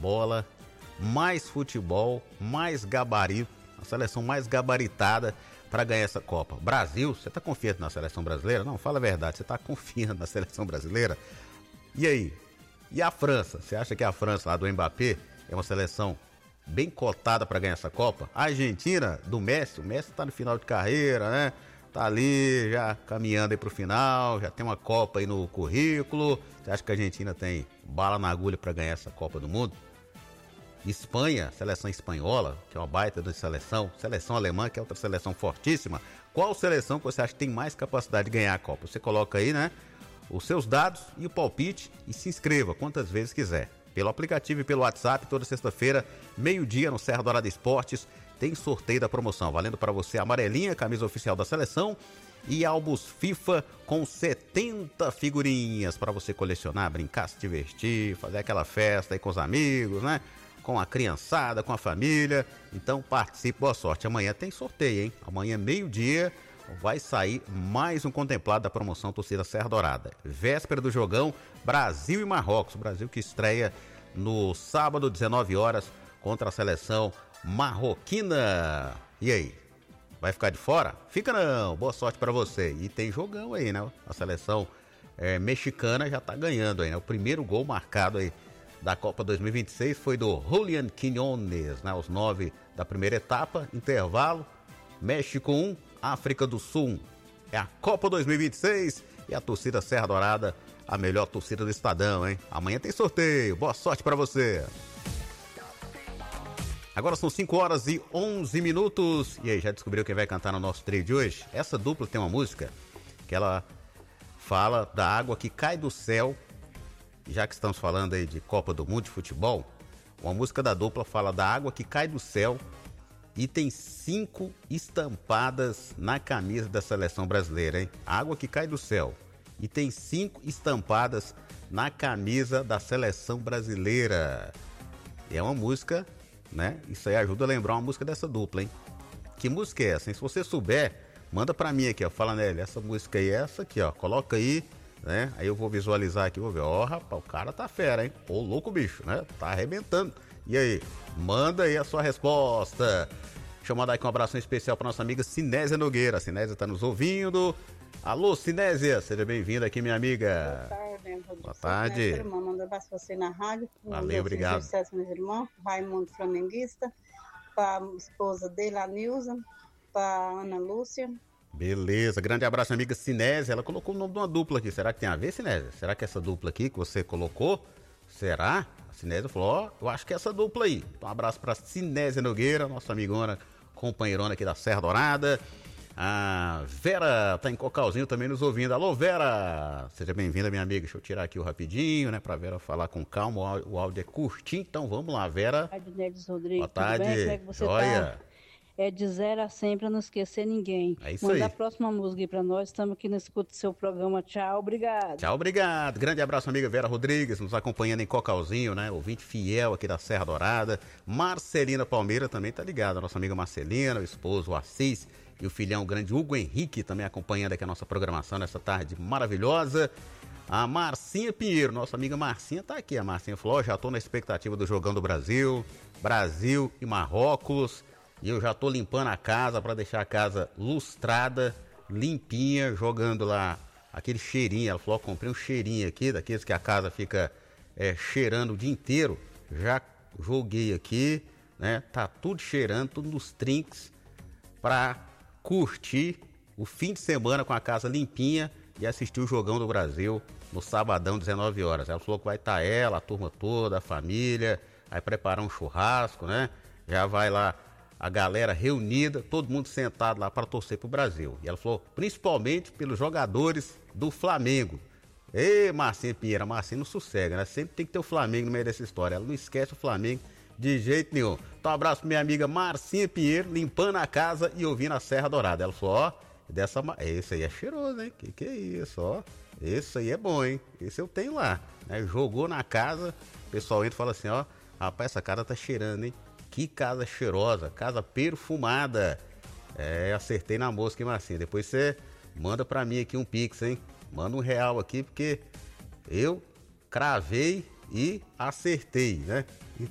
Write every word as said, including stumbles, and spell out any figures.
bola, mais futebol, mais gabarito, a seleção mais gabaritada para ganhar essa Copa. Brasil, você tá confiante na seleção brasileira? Não, fala a verdade, você tá confiando na seleção brasileira? E aí? E a França? Você acha que a França, lá do Mbappé, é uma seleção bem cotada para ganhar essa Copa? A Argentina, do Messi, o Messi tá no final de carreira, né? Tá ali já caminhando aí pro final, já tem uma Copa aí no currículo. Você acha que a Argentina tem bala na agulha para ganhar essa Copa do Mundo? Espanha, seleção espanhola, que é uma baita de seleção. Seleção alemã, que é outra seleção fortíssima. Qual seleção que você acha que tem mais capacidade de ganhar a Copa? Você coloca aí, né, os seus dados e o palpite e se inscreva quantas vezes quiser. Pelo aplicativo e pelo WhatsApp, toda sexta-feira, meio-dia, no Serra Dourada Esportes, tem sorteio da promoção, valendo para você a amarelinha, camisa oficial da seleção, e álbuns FIFA com setenta figurinhas para você colecionar, brincar, se divertir, fazer aquela festa aí com os amigos, né? Com a criançada, com a família. Então participe, boa sorte. Amanhã tem sorteio, hein? Amanhã, meio-dia, vai sair mais um contemplado da promoção Torcida Serra Dourada. Véspera do jogão, Brasil e Marrocos. O Brasil que estreia no sábado, dezenove horas, contra a seleção marroquina. E aí? Vai ficar de fora? Fica não, boa sorte pra você. E tem jogão aí, né? A seleção é, mexicana já tá ganhando aí, né? O primeiro gol marcado aí da Copa dois mil e vinte e seis foi do Julián Quiñones, né? Os nove da primeira etapa, intervalo, México um, África do Sul um. É a Copa dois mil e vinte e seis e a torcida Serra Dourada, a melhor torcida do Estadão, hein? Amanhã tem sorteio, boa sorte pra você. Agora são cinco horas e onze minutos. E aí, já descobriu quem vai cantar no nosso trio de hoje? Essa dupla tem uma música que ela fala da água que cai do céu. Já que estamos falando aí de Copa do Mundo de futebol, uma música da dupla fala da água que cai do céu e tem cinco estampadas na camisa da seleção brasileira, hein? Água que cai do céu e tem cinco estampadas na camisa da seleção brasileira. É uma música, né? Isso aí ajuda a lembrar uma música dessa dupla, hein? Que música é essa, hein? Se você souber, manda pra mim aqui, ó. Fala, Nelly, essa música aí é essa aqui, ó. Coloca aí, né? Aí eu vou visualizar aqui, vou ver. Ó, rapaz, o cara tá fera, hein? Ô, louco bicho, né? Tá arrebentando. E aí? Manda aí a sua resposta. Deixa eu mandar aqui um abraço especial pra nossa amiga Sinésia Nogueira. A Sinésia tá nos ouvindo. Alô, Sinésia, seja bem-vinda aqui, minha amiga. Boa tarde. Boa tarde. Minha irmã, manda um abraço pra você na rádio. Valeu, obrigado. Sucesso, meus irmãos. Raimundo Flamenguista. Pra esposa dele, a Nilza. Pra Ana Lúcia. Beleza, grande abraço, minha amiga Sinésia. Ela colocou o nome de uma dupla aqui. Será que tem a ver, Sinésia? Será que essa dupla aqui que você colocou? Será? A Sinésia falou, ó, eu acho que é essa dupla aí. Então, um abraço pra Sinésia Nogueira, nossa amigona, companheirona aqui da Serra Dourada. A Vera tá em Cocalzinho também nos ouvindo. Alô, Vera! Seja bem-vinda, minha amiga. Deixa eu tirar aqui o rapidinho, né? Pra Vera falar com calma. O áudio é curtinho, então vamos lá, Vera. Boa tarde, Nedes Rodrigues. Boa tarde, Tudo bem? Como é que você joia. Tá? É de zero a cem pra não esquecer ninguém. É isso Manda aí. a próxima música aí pra nós. Estamos aqui no escuta do seu programa. Tchau, obrigado. Tchau, obrigado. Grande abraço, amiga Vera Rodrigues, nos acompanhando em Cocalzinho, né? Ouvinte fiel aqui da Serra Dourada. Marcelina Palmeira também tá ligada. Nossa amiga Marcelina, o esposo o Assis e o filhão grande Hugo Henrique também acompanhando aqui a nossa programação nessa tarde maravilhosa. A Marcinha Pinheiro, nossa amiga Marcinha tá aqui. A Marcinha falou, ó, já tô na expectativa do Jogão do Brasil, Brasil e Marrocos. E eu já tô limpando a casa para deixar a casa lustrada, limpinha, jogando lá aquele cheirinho. Ela falou, comprei um cheirinho aqui, daqueles que a casa fica é, cheirando o dia inteiro. Já joguei aqui, né? Tá tudo cheirando, tudo nos trinques, para curtir o fim de semana com a casa limpinha e assistir o Jogão do Brasil no sabadão, dezenove horas. Ela falou que vai estar ela, a turma toda, a família, vai preparar um churrasco, né? Já vai lá a galera reunida, todo mundo sentado lá para torcer pro Brasil. E ela falou, principalmente pelos jogadores do Flamengo. Ê, Marcinha Pinheiro, a Marcinha não sossega, né? Sempre tem que ter o Flamengo no meio dessa história. Ela não esquece o Flamengo de jeito nenhum. Então, um abraço pra minha amiga Marcinha Pinheiro, limpando a casa e ouvindo a Serra Dourada. Ela falou, ó, dessa... esse aí é cheiroso, hein? Que que é isso, ó. Esse aí é bom, hein? Esse eu tenho lá. Né? Jogou na casa, o pessoal entra e fala assim, ó, rapaz, essa casa tá cheirando, hein? Que casa cheirosa, casa perfumada. É, acertei na mosca, hein, Marcinha? Depois você manda pra mim aqui um pix, hein? Manda um real aqui, porque eu cravei e acertei, né?